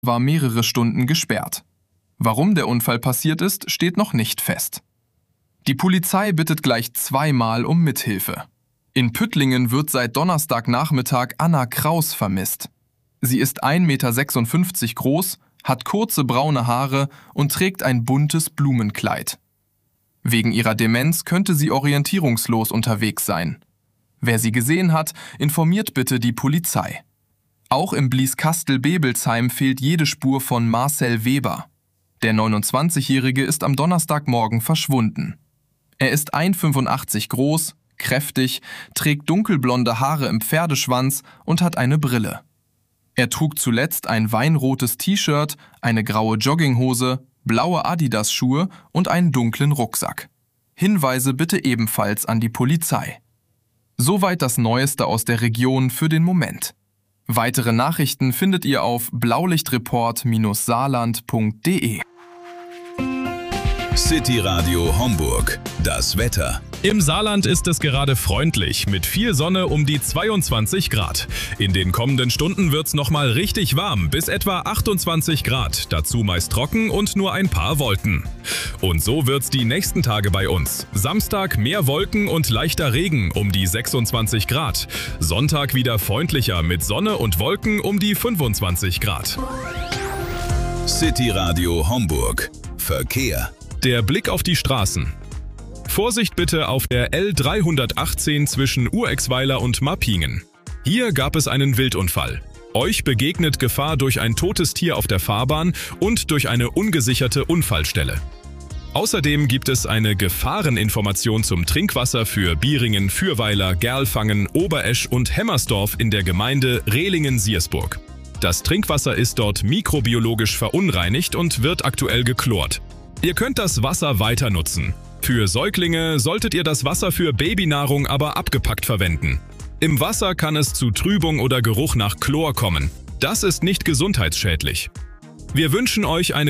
war mehrere Stunden gesperrt. Warum der Unfall passiert ist, steht noch nicht fest. Die Polizei bittet gleich zweimal um Mithilfe. In Püttlingen wird seit Donnerstagnachmittag Anna Kraus vermisst. Sie ist 1,56 Meter groß, hat kurze braune Haare und trägt ein buntes Blumenkleid. Wegen ihrer Demenz könnte sie orientierungslos unterwegs sein. Wer sie gesehen hat, informiert bitte die Polizei. Auch im Blieskastel-Bebelsheim fehlt jede Spur von Marcel Weber. Der 29-Jährige ist am Donnerstagmorgen verschwunden. Er ist 1,85 Meter groß, kräftig, trägt dunkelblonde Haare im Pferdeschwanz und hat eine Brille. Er trug zuletzt ein weinrotes T-Shirt, eine graue Jogginghose, blaue Adidas-Schuhe und einen dunklen Rucksack. Hinweise bitte ebenfalls an die Polizei. Soweit das Neueste aus der Region für den Moment. Weitere Nachrichten findet ihr auf blaulichtreport-saarland.de. City Radio Homburg. Das Wetter. Im Saarland ist es gerade freundlich, mit viel Sonne um die 22 Grad. In den kommenden Stunden wird's nochmal richtig warm, bis etwa 28 Grad, dazu meist trocken und nur ein paar Wolken. Und so wird's die nächsten Tage bei uns. Samstag mehr Wolken und leichter Regen um die 26 Grad. Sonntag wieder freundlicher mit Sonne und Wolken um die 25 Grad. City Radio Homburg. Verkehr. Der Blick auf die Straßen. Vorsicht bitte auf der L318 zwischen Urexweiler und Mappingen. Hier gab es einen Wildunfall. Euch begegnet Gefahr durch ein totes Tier auf der Fahrbahn und durch eine ungesicherte Unfallstelle. Außerdem gibt es eine Gefahreninformation zum Trinkwasser für Bieringen, Fürweiler, Gerlfangen, Oberesch und Hemmersdorf in der Gemeinde Rehlingen-Siersburg. Das Trinkwasser ist dort mikrobiologisch verunreinigt und wird aktuell geklort. Ihr könnt das Wasser weiter nutzen. Für Säuglinge solltet ihr das Wasser für Babynahrung aber abgepackt verwenden. Im Wasser kann es zu Trübung oder Geruch nach Chlor kommen. Das ist nicht gesundheitsschädlich. Wir wünschen euch eine